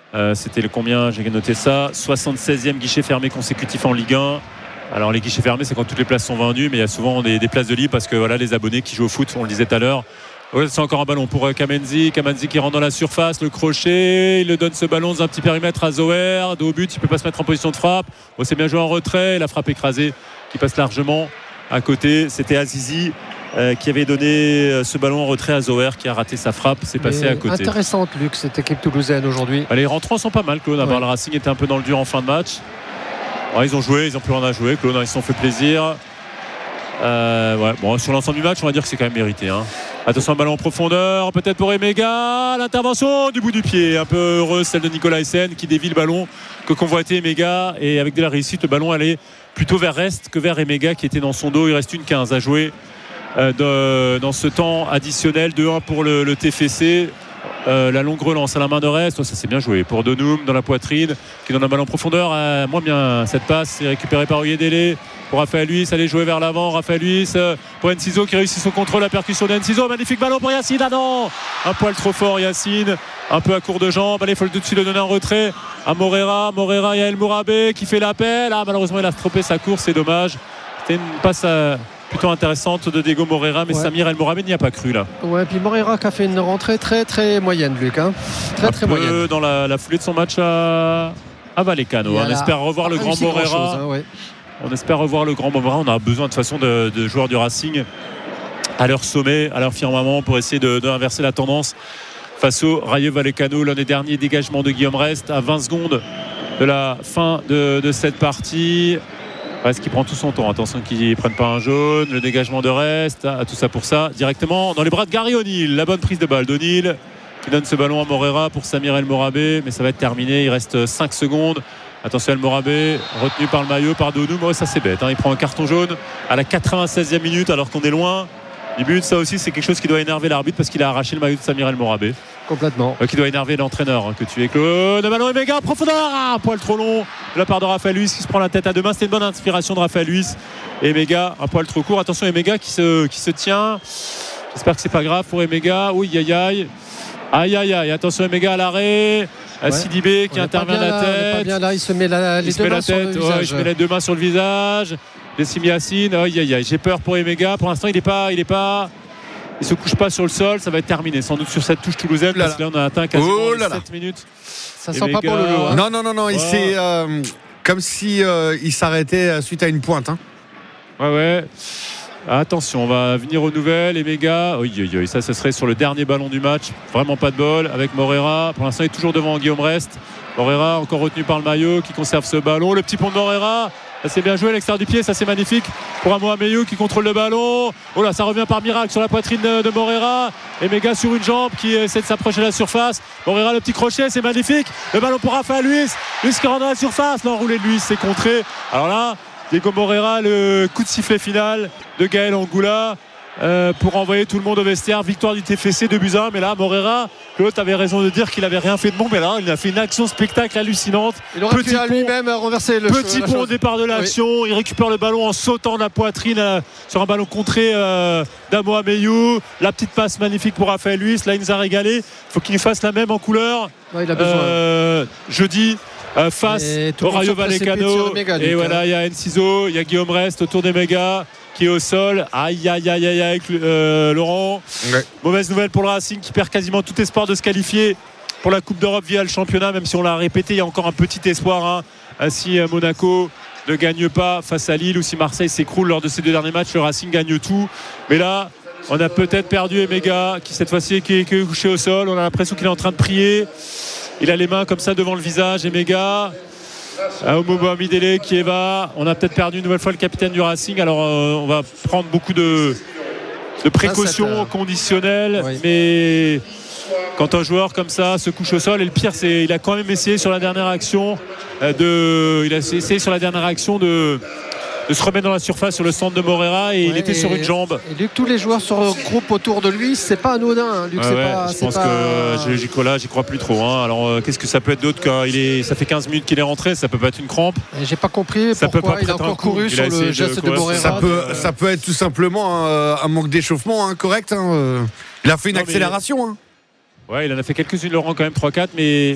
C'était le combien? J'ai noté ça. 76e guichet fermé consécutif en Ligue 1. Alors les guichets fermés, c'est quand toutes les places sont vendues, mais il y a souvent des places de libre parce que voilà, les abonnés qui jouent au foot, on le disait tout à l'heure. Ouais, c'est encore un ballon pour Kamenzi qui rentre dans la surface, le crochet, il le donne ce ballon dans un petit périmètre à Zoer, dos au but, il peut pas se mettre en position de frappe. C'est bien joué en retrait, la frappe écrasée qui passe largement à côté. C'était Azizi qui avait donné ce ballon en retrait à Zoer qui a raté sa frappe, c'est passé à côté. Intéressante, Luc, cette équipe toulousaine aujourd'hui. Les rentrants sont pas mal, Claude. Le Racing était un peu dans le dur en fin de match. Ils ont joué, ils n'ont plus rien à jouer, Claude, ils se sont fait plaisir. Sur l'ensemble du match, on va dire que c'est quand même mérité. Attention, un ballon en profondeur, peut-être pour Emega. L'intervention du bout du pied, un peu heureuse, celle de Nicolas Essen qui dévie le ballon que convoitait Emega. Et avec de la réussite, le ballon allait plutôt vers Rest que vers Emega qui était dans son dos. Il reste une 15 à jouer dans ce temps additionnel. 2-1 pour le TFC. La longue relance à la main de Rest, ça c'est bien joué pour Donoum dans la poitrine qui donne un ballon en profondeur, moins bien cette passe, c'est récupéré par Oyedele pour Raphaël Luis, aller jouer vers l'avant, Raphaël Luis pour Enciso qui réussit son contrôle, la percussion d'Enciso, magnifique ballon pour Yacine, non, un poil trop fort Yacine, un peu à court de jambes, il faut tout de suite le donner en retrait à Morera, il y a El Mourabé qui fait l'appel, malheureusement il a trompé sa course, c'est dommage, c'était une passe plutôt intéressante de Diego Morera, mais Samir El Mourabé n'y a pas cru là. Ouais, puis Morera qui a fait une rentrée très très moyenne, Luc. Très moyenne. Dans la foulée de son match à Vallecano. On espère revoir le grand Morera. On espère revoir le grand Morera. On a besoin de toute façon de joueurs du Racing à leur sommet, à leur firmament pour essayer d'inverser la tendance face au Rayo Vallecano. L'an dernier, dégagement de Guillaume Rest à 20 secondes de la fin de cette partie. Reste qui prend tout son temps, attention qu'ils ne prennent pas un jaune, le dégagement de Rest, tout ça pour ça, directement dans les bras de Gary O'Neill, la bonne prise de balle d'O'Neill qui donne ce ballon à Morera pour Samir El Mourabé, mais ça va être terminé, il reste 5 secondes, attention El Mourabé, retenu par le maillot, par Donoum, ça c'est bête, il prend un carton jaune à la 96e minute alors qu'on est loin du but, ça aussi c'est quelque chose qui doit énerver l'arbitre parce qu'il a arraché le maillot de Samir El Mourabé. Complètement. Qui doit énerver l'entraîneur que tu es, Claude. Le ballon est méga profondeur, un poil trop long de la part de Raphaël Luis qui se prend la tête à deux mains. C'était une bonne inspiration de Raphaël Luis. Et Emega, un poil trop court. Attention, Emega qui se tient. J'espère que c'est pas grave pour Emega. Oui, aïe. Attention, Emega à l'arrêt. Sidibé qui intervient à la tête. Pas bien là, il se met les deux mains sur le visage. Il se met les deux mains sur le visage. Dessim Yacine. Aïe. J'ai peur pour Emega. Pour l'instant, il se couche pas sur le sol, ça va être terminé sans doute sur cette touche toulousaine parce que là on a atteint quasiment 7 minutes. Ça sent pas pour le lot. Non, il s'est comme si il s'arrêtait suite à une pointe. Ouais. Attention, on va venir aux nouvelles. Emega, ça serait sur le dernier ballon du match. Vraiment pas de bol avec Morera. Pour l'instant, il est toujours devant Guillaume Rest. Morera encore retenu par le maillot qui conserve ce ballon. Le petit pont de Morera. Ça c'est bien joué à l'extérieur du pied, ça c'est magnifique pour Amo Ameyu qui contrôle le ballon. Ça revient par miracle sur la poitrine de Morera. Emega sur une jambe qui essaie de s'approcher de la surface. Morera le petit crochet, c'est magnifique. Le ballon pour Raphaël Luis qui rentre dans la surface. L'enroulé de Luis, c'est contré. Alors là, Diego Morera, le coup de sifflet final de Gaël Angoula pour envoyer tout le monde au vestiaire. Victoire du TFC 2-1. Mais là, Morera, l'autre avait raison de dire qu'il n'avait rien fait de bon, mais là il a fait une action spectacle hallucinante. Il aurait pu lui-même renverser le petit pont au départ de l'action. Il récupère le ballon en sautant de la poitrine sur un ballon contré d'Amo Ameyu. La petite passe magnifique pour Raphaël Luis. Là il nous a régalé. Il faut qu'il nous fasse la même en couleur il a besoin. jeudi face au Rayo Vallecano. Et voilà, il y a Enciso, il y a Guillaume Rest autour d'Emega qui est au sol. Aïe avec Laurent. Mauvaise nouvelle pour le Racing qui perd quasiment tout espoir de se qualifier pour la Coupe d'Europe via le championnat, même si on l'a répété, il y a encore un petit espoir. Si Monaco ne gagne pas face à Lille ou si Marseille s'écroule lors de ces deux derniers matchs, le Racing gagne tout. Mais là, on a peut-être perdu Emega qui cette fois-ci qui est couché au sol. On a l'impression qu'il est en train de prier. Il a les mains comme ça devant le visage, Emega. Omobo Amidele qui est va. On a peut-être perdu une nouvelle fois le capitaine du Racing. Alors on va prendre beaucoup de précautions conditionnelles. Mais quand un joueur comme ça se couche au sol, et le pire c'est il a quand même essayé sur la dernière action de se remettre dans la surface sur le centre de Morera et il était sur une jambe. Et Luc, tous les joueurs se regroupent autour de lui, c'est pas anodin. Luc, je pense que j'y crois plus trop. Alors qu'est-ce que ça peut être d'autre ça fait 15 minutes qu'il est rentré, ça peut pas être une crampe. Et j'ai pas compris pourquoi il a encore couru sur le geste de Morera. Ça peut être tout simplement un manque d'échauffement correct. Il a fait une accélération. Il en a fait quelques-unes, Laurent, quand même 3-4, mais